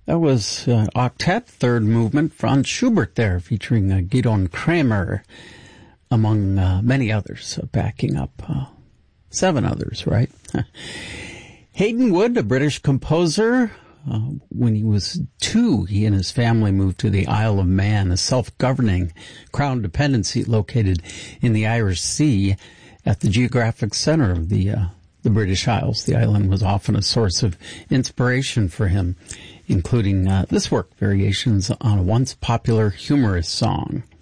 That was Octet, third movement, Franz Schubert there, featuring Gidon Kramer, among many others, backing up 7 others, right? Hayden Wood, a British composer. When he was 2, he and his family moved to the Isle of Man, a self-governing crown dependency located in the Irish Sea at the geographic center of the British Isles. The island was often a source of inspiration for him, including this work, variations on a once popular humorous song.